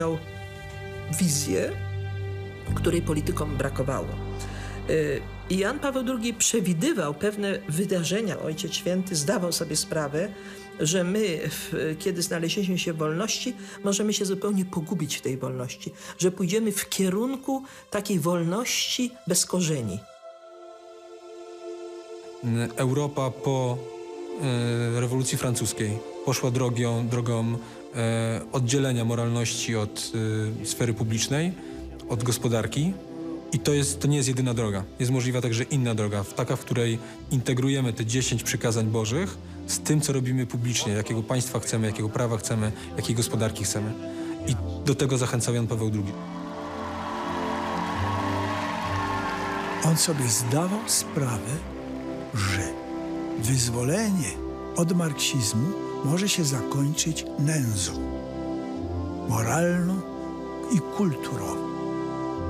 miał wizję, której politykom brakowało. I Jan Paweł II przewidywał pewne wydarzenia. Ojciec Święty zdawał sobie sprawę, że my, kiedy znaleźliśmy się w wolności, możemy się zupełnie pogubić w tej wolności, że pójdziemy w kierunku takiej wolności bez korzeni. Europa po rewolucji francuskiej poszła drogą oddzielenia moralności od sfery publicznej, od gospodarki. I to nie jest jedyna droga. Jest możliwa także inna droga, taka, w której integrujemy te 10 przykazań Bożych z tym, co robimy publicznie, jakiego państwa chcemy, jakiego prawa chcemy, jakiej gospodarki chcemy. I do tego zachęcał Jan Paweł II. On sobie zdawał sprawę, że wyzwolenie od marksizmu może się zakończyć nędzą moralną i kulturową.